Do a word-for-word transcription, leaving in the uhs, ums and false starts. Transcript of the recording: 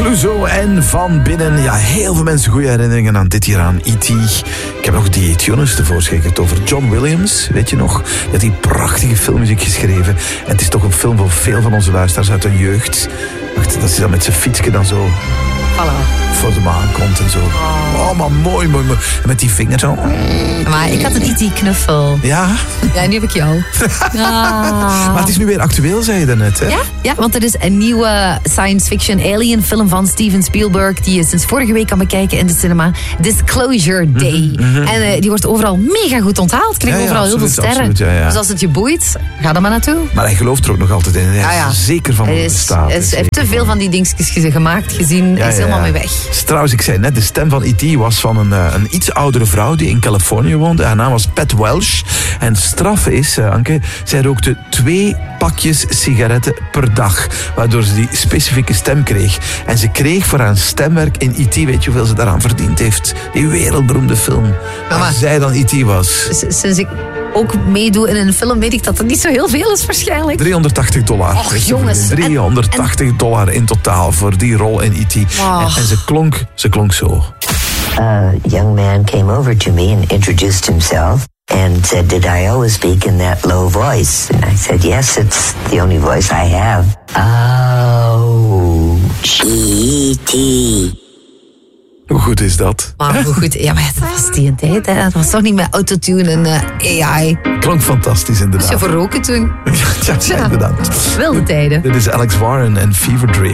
Clouseau en Van Binnen. Ja, heel veel mensen goede herinneringen aan dit hier aan E T. Ik heb nog die tunes tevoorschijn gekregen over John Williams. Weet je nog? Die had die prachtige filmmuziek geschreven. En het is toch een film voor veel van onze luisteraars uit hun jeugd. Wacht, dat hij dan met zijn fietsje dan zo... Voilà. voor de maan komt en zo. Oh, maar mooi, mooi, mooi. En met die vinger zo. Maar ik had een E T-knuffel. Ja? Ja, nu heb ik jou. Ah. Maar het is nu weer actueel, zei je daarnet, hè? Ja, ja, want er is een nieuwe science fiction alien film van Steven Spielberg die je sinds vorige week kan bekijken in de cinema. Disclosure Day. Mm-hmm. En uh, die wordt overal mega goed onthaald. Krijgt ja, ja, overal absoluut, heel veel sterren. Absoluut, ja, ja. Dus als het je boeit, ga er maar naartoe. Maar hij gelooft er ook nog altijd in. Hij is ja, ja. zeker van hij het bestaat. Hij heeft te veel van die dingetjes gemaakt, gezien. Hij ja, is helemaal ja, ja. mee weg. Trouwens, ik zei net, de stem van E T was van een, een iets oudere vrouw die in Californië woonde. Haar naam was Pat Welsh. En straf is, uh, Anke, zij rookte twee pakjes sigaretten per dag. Waardoor ze die specifieke stem kreeg. En ze kreeg voor haar stemwerk in E T, weet je hoeveel ze daaraan verdiend heeft? Die wereldberoemde film. Mama, waar zij dan E T was. Sinds ik ook meedoe in een film, weet ik dat het niet zo heel veel is waarschijnlijk. driehonderdtachtig dollar. Och, jongens. driehonderdtachtig dollar in totaal voor die rol in E T. Oh. En, en ze klonk, ze klonk zo. A young man came over to me and introduced himself and said, did I always speak in that low voice? And I said, yes, it's the only voice I have. Oh, E T Hoe goed is dat? Maar hoe goed, ja, maar dat was die een tijd, hè. Dat was toch niet met autotune en uh, A I. Klonk fantastisch, inderdaad. Moest je voor roken toen? Ja, ja, ja, inderdaad. Wilde tijden. Dit is Alex Warren en Fever Dream.